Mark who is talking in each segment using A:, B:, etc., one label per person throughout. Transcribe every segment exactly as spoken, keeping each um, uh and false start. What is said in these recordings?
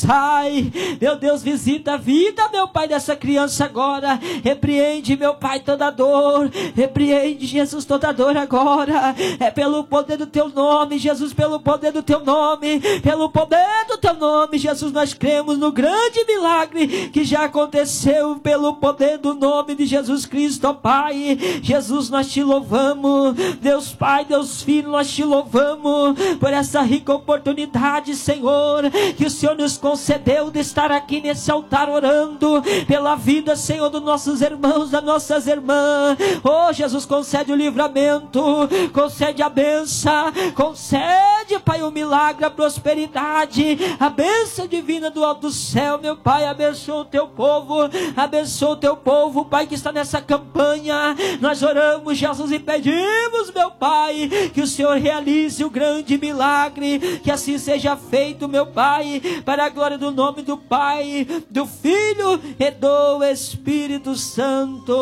A: sai. Meu Deus, visita a vida, meu Pai, dessa criança agora. Repreende, meu Pai, toda dor. Repreende, Jesus, toda dor agora. É pelo poder do teu nome, Jesus, pelo poder do teu nome, pelo poder do teu nome, Jesus, nós cremos no grande milagre que já aconteceu pelo poder do nome de Jesus Cristo, ó Pai. Jesus, nós te louvamos, Deus Pai, Deus Filho, nós te louvamos por essa rica oportunidade, Senhor, que o Senhor nos concedeu de estar aqui nesse altar orando pela vida, Senhor, dos nossos irmãos, das nossas irmãs. Oh, Jesus, concede o livramento, concede a bênção, concede, Pai, o milagre, a prosperidade, a bênção divina do alto do céu, meu Pai. Abençoa o teu povo, abençoa o teu povo, Pai, que está nessa campanha. Nós oramos, Jesus, e pedimos, meu Pai, que o Senhor realize o grande milagre, que assim seja feito, meu Pai, para a glória do nome do Pai, do Filho e do Espírito Santo.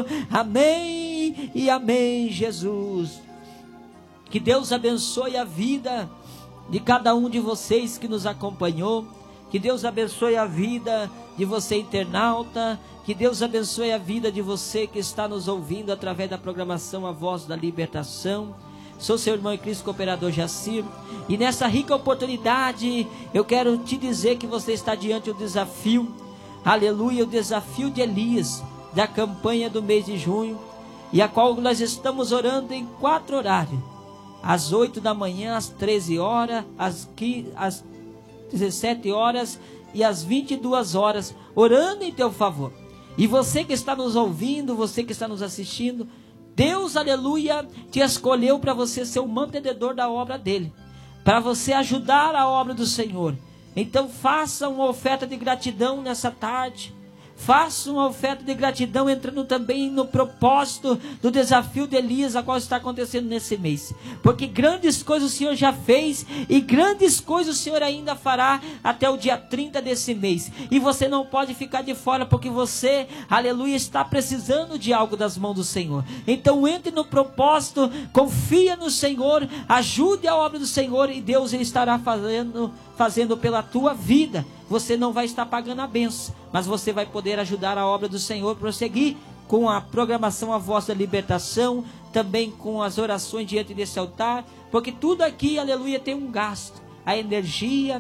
A: Amém e amém, Jesus. Que Deus abençoe a vida de cada um de vocês que nos acompanhou. Que Deus abençoe a vida de você, internauta. Que Deus abençoe a vida de você que está nos ouvindo através da programação A Voz da Libertação. Sou seu irmão em Cristo, cooperador Jacir. E nessa rica oportunidade, eu quero te dizer que você está diante do desafio, aleluia, o desafio de Elias, da campanha do mês de junho, e a qual nós estamos orando em quatro horários. Às oito da manhã, às treze horas, às, às dezessete horas e às vinte e duas horas, orando em teu favor. E você que está nos ouvindo, você que está nos assistindo, Deus, aleluia, te escolheu para você ser o mantenedor da obra dele, para você ajudar a obra do Senhor. Então faça uma oferta de gratidão nessa tarde. Faça uma oferta de gratidão, entrando também no propósito do desafio de Elias, a qual está acontecendo nesse mês. Porque grandes coisas o Senhor já fez, e grandes coisas o Senhor ainda fará até o dia trinta desse mês. E você não pode ficar de fora, porque você, aleluia, está precisando de algo das mãos do Senhor. Então entre no propósito, confia no Senhor, ajude a obra do Senhor, e Deus ele estará fazendo, fazendo pela tua vida. Você não vai estar pagando a bênção, mas você vai poder ajudar a obra do Senhor, prosseguir com a programação A Voz da Libertação, também com as orações diante desse altar, porque tudo aqui, aleluia, tem um gasto. A energia,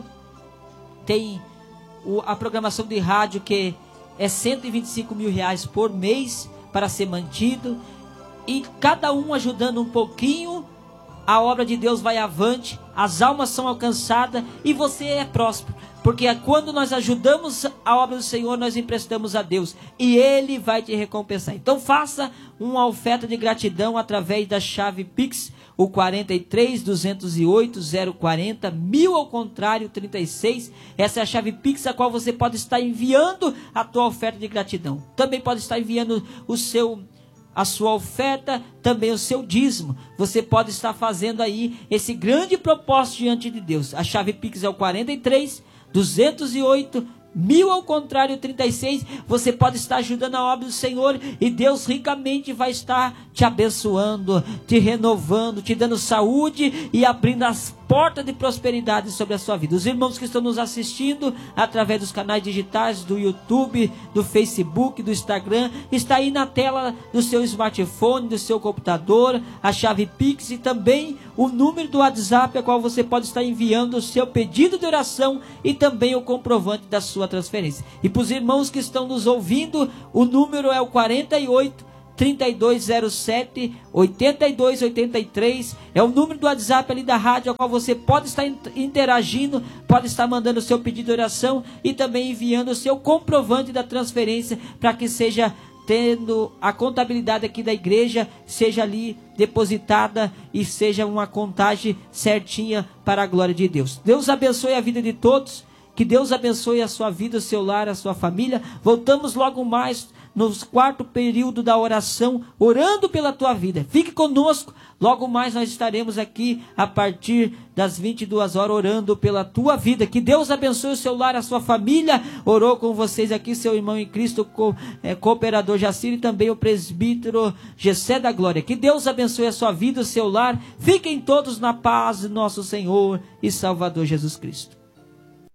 A: tem o, a programação de rádio, que é cento e vinte e cinco mil reais por mês para ser mantido, e cada um ajudando um pouquinho, a obra de Deus vai avante, as almas são alcançadas e você é próspero. Porque quando nós ajudamos a obra do Senhor, nós emprestamos a Deus, e Ele vai te recompensar. Então faça uma oferta de gratidão através da chave Pix, o quarenta e três, duzentos e oito, zero quarenta, mil ao contrário, trinta e seis. Essa é a chave Pix, a qual você pode estar enviando a tua oferta de gratidão. Também pode estar enviando o seu... a sua oferta, também o seu dízimo. Você pode estar fazendo aí esse grande propósito diante de Deus. A chave Pix é o quarenta e três, duzentos e oito, mil ao contrário, trinta e seis. Você pode estar ajudando a obra do Senhor, e Deus ricamente vai estar te abençoando, te renovando, te dando saúde e abrindo as portas de prosperidade sobre a sua vida. Os irmãos que estão nos assistindo através dos canais digitais, do YouTube, do Facebook, do Instagram, está aí na tela do seu smartphone, do seu computador, a chave Pix, e também o número do WhatsApp, a qual você pode estar enviando o seu pedido de oração e também o comprovante da sua transferência. E para os irmãos que estão nos ouvindo, o número é o quarenta e oito, trinta e dois zero sete, oitenta e dois oitenta e três, é o número do WhatsApp ali da rádio, ao qual você pode estar interagindo, pode estar mandando o seu pedido de oração e também enviando o seu comprovante da transferência, para que seja tendo a contabilidade aqui da igreja, seja ali depositada e seja uma contagem certinha para a glória de Deus. Deus abençoe a vida de todos, que Deus abençoe a sua vida, o seu lar, a sua família. Voltamos logo mais no quarto período da oração, orando pela tua vida. Fique conosco, logo mais nós estaremos aqui a partir das vinte e duas horas orando pela tua vida. Que Deus abençoe o seu lar, a sua família. Orou com vocês aqui seu irmão em Cristo, co, é, cooperador Jacir, e também o presbítero Gessé da Glória. Que Deus abençoe a sua vida, o seu lar. Fiquem todos na paz de nosso Senhor e Salvador Jesus Cristo.